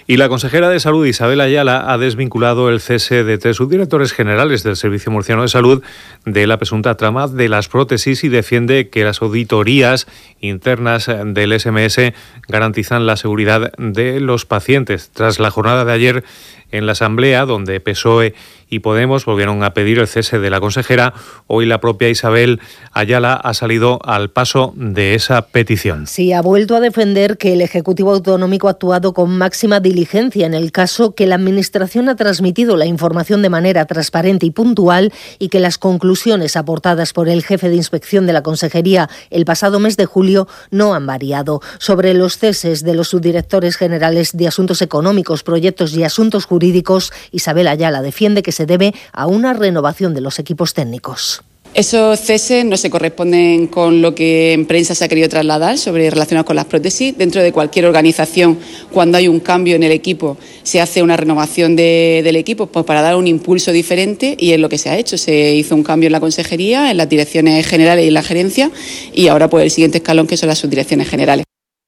Y la consejera de Salud, Isabel Ayala, ha desvinculado el cese de 3 subdirectores generales del Servicio Murciano de Salud de la presunta trama de las prótesis y defiende que las auditorías internas del SMS garantizan la seguridad de los pacientes. Tras la jornada de ayer en la Asamblea, donde PSOE y Podemos volvieron a pedir el cese de la consejera, hoy la propia Isabel Ayala ha salido al paso de esa petición. Sí, ha vuelto a defender que el Ejecutivo Autonómico ha actuado con máxima diligencia en el caso, que la Administración ha transmitido la información de manera transparente y puntual y que las conclusiones aportadas por el jefe de inspección de la Consejería el pasado mes de julio no han variado. Sobre los ceses de los subdirectores generales de Asuntos Económicos, Proyectos y Asuntos Jurídicos, Isabel Ayala defiende que se debe a una renovación de los equipos técnicos. Esos ceses no se corresponden con lo que en prensa se ha querido trasladar sobre relacionado con las prótesis. Dentro de cualquier organización, cuando hay un cambio en el equipo, se hace una renovación del equipo pues para dar un impulso diferente, y es lo que se ha hecho. Se hizo un cambio en la consejería, en las direcciones generales y en la gerencia, y ahora pues el siguiente escalón, que son las subdirecciones generales.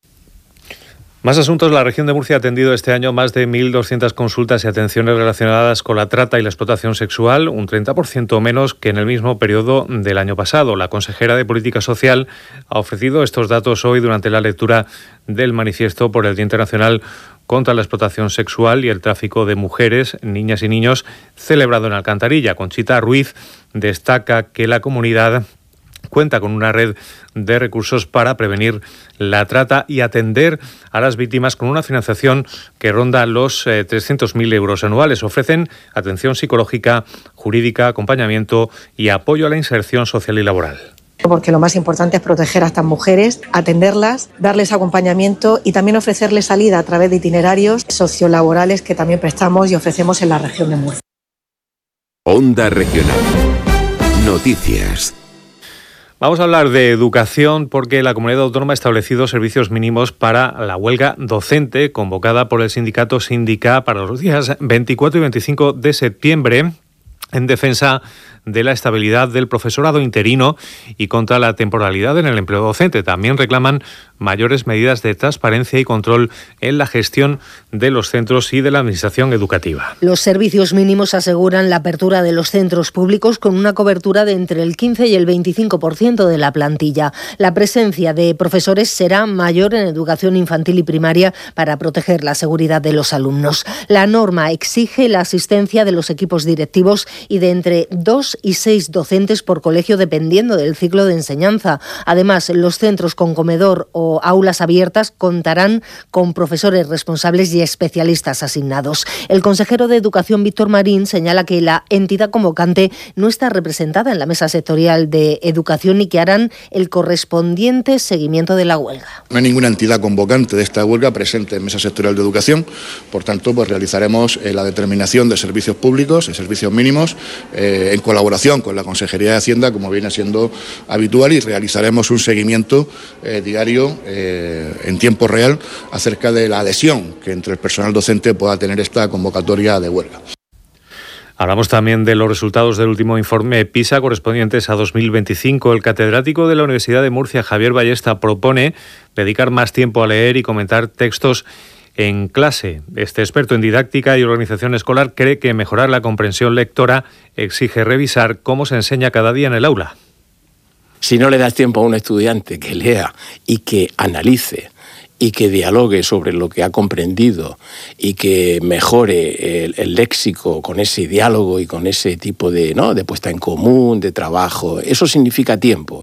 Más asuntos. La región de Murcia ha atendido este año más de 1.200 consultas y atenciones relacionadas con la trata y la explotación sexual, un 30% menos que en el mismo periodo del año pasado. La consejera de Política Social ha ofrecido estos datos hoy durante la lectura del manifiesto por el Día Internacional contra la explotación sexual y el tráfico de mujeres, niñas y niños, celebrado en Alcantarilla. Conchita Ruiz destaca que la comunidad cuenta con una red de recursos para prevenir la trata y atender a las víctimas con una financiación que ronda los 300.000 euros anuales. Ofrecen atención psicológica, jurídica, acompañamiento y apoyo a la inserción social y laboral. Porque lo más importante es proteger a estas mujeres, atenderlas, darles acompañamiento y también ofrecerles salida a través de itinerarios sociolaborales que también prestamos y ofrecemos en la región de Murcia. Onda Regional. Noticias. Vamos a hablar de educación porque la comunidad autónoma ha establecido servicios mínimos para la huelga docente convocada por el sindicato Sindica para los días 24 y 25 de septiembre en defensa de la estabilidad del profesorado interino y contra la temporalidad en el empleo docente. También reclaman mayores medidas de transparencia y control en la gestión de los centros y de la administración educativa. Los servicios mínimos aseguran la apertura de los centros públicos con una cobertura de entre el 15 y el 25% de la plantilla. La presencia de profesores será mayor en educación infantil y primaria para proteger la seguridad de los alumnos. La norma exige la asistencia de los equipos directivos y de entre 2 y 6 docentes por colegio, dependiendo del ciclo de enseñanza. Además, los centros con comedor o aulas abiertas contarán con profesores responsables y especialistas asignados. El consejero de Educación, Víctor Marín, señala que la entidad convocante no está representada en la mesa sectorial de educación y que harán el correspondiente seguimiento de la huelga. No hay ninguna entidad convocante de esta huelga presente en mesa sectorial de educación, por tanto, pues realizaremos la determinación de servicios públicos, de servicios mínimos, en colaboración con la Consejería de Hacienda, como viene siendo habitual, y realizaremos un seguimiento diario en tiempo real acerca de la adhesión que entre el personal docente pueda tener esta convocatoria de huelga. Hablamos también de los resultados del último informe PISA correspondientes a 2025. El catedrático de la Universidad de Murcia, Javier Ballesta, propone dedicar más tiempo a leer y comentar textos en clase. Este experto en didáctica y organización escolar cree que mejorar la comprensión lectora exige revisar cómo se enseña cada día en el aula. Si no le das tiempo a un estudiante que lea y que analice y que dialogue sobre lo que ha comprendido y que mejore el léxico con ese diálogo y con ese tipo de puesta en común, de trabajo, eso significa tiempo.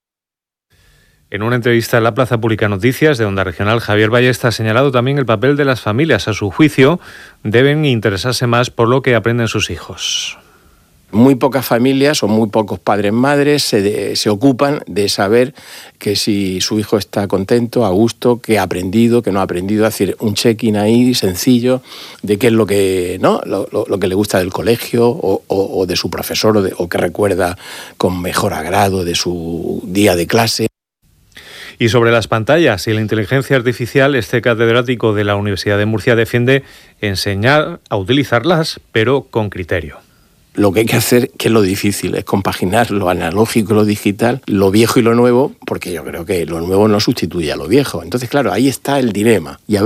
En una entrevista en la Plaza Pública Noticias de Onda Regional, Javier Ballesta ha señalado también el papel de las familias. A su juicio, deben interesarse más por lo que aprenden sus hijos. Muy pocas familias o muy pocos padres madres se ocupan de saber que si su hijo está contento, a gusto, que ha aprendido, que no ha aprendido, hacer un check-in ahí sencillo de qué es lo que lo que le gusta del colegio o de su profesor o que recuerda con mejor agrado de su día de clase. Y sobre las pantallas y la inteligencia artificial, este catedrático de la Universidad de Murcia defiende enseñar a utilizarlas, pero con criterio. Lo que hay que hacer, que es lo difícil, es compaginar lo analógico y lo digital, lo viejo y lo nuevo, porque yo creo que lo nuevo no sustituye a lo viejo. Entonces, claro, ahí está el dilema. Y a